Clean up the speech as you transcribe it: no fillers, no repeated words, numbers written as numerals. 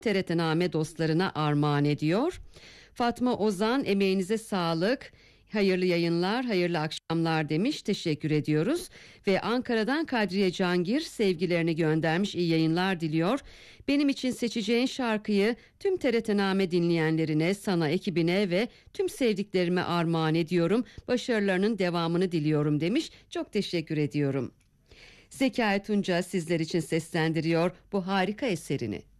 TRT-Name dostlarına armağan ediyor. Fatma Ozan, emeğinize sağlık. Hayırlı yayınlar, hayırlı akşamlar demiş. Teşekkür ediyoruz. Ve Ankara'dan Kadriye Cangir sevgilerini göndermiş. İyi yayınlar diliyor. Benim için seçeceğin şarkıyı tüm TRT-Name dinleyenlerine, sana, ekibine ve tüm sevdiklerime armağan ediyorum. Başarılarının devamını diliyorum demiş. Çok teşekkür ediyorum. Zekai Tunca sizler için seslendiriyor bu harika eserini.